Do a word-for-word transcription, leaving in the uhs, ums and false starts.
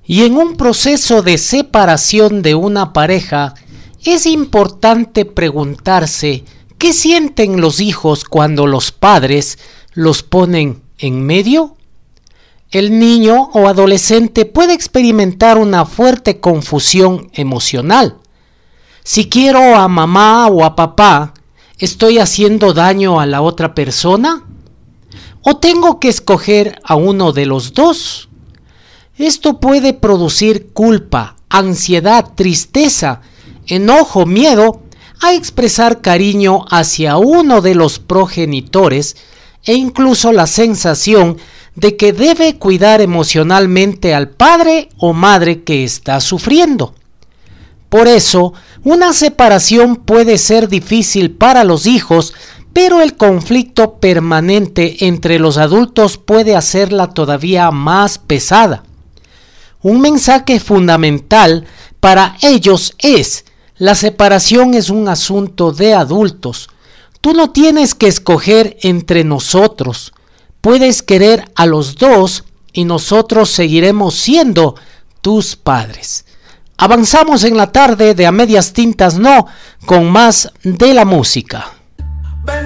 Y en un proceso de separación de una pareja, es importante preguntarse qué sienten los hijos cuando los padres los ponen en medio. El niño o adolescente puede experimentar una fuerte confusión emocional. Si quiero a mamá o a papá, ¿estoy haciendo daño a la otra persona? ¿O tengo que escoger a uno de los dos? Esto puede producir culpa, ansiedad, tristeza, enojo, miedo a expresar cariño hacia uno de los progenitores e incluso la sensación de que debe cuidar emocionalmente al padre o madre que está sufriendo. Por eso, una separación puede ser difícil para los hijos, pero el conflicto permanente entre los adultos puede hacerla todavía más pesada. Un mensaje fundamental para ellos es: la separación es un asunto de adultos. Tú no tienes que escoger entre nosotros. Puedes querer a los dos y nosotros seguiremos siendo tus padres. Avanzamos en la tarde de A Medias Tintas No con más de la música.